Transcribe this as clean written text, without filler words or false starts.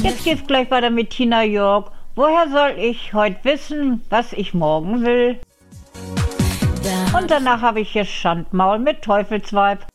Jetzt geht's gleich weiter mit Tina Jörg. Woher soll ich heute wissen, was ich morgen will? Und danach habe ich hier Schandmaul mit Teufelsweib.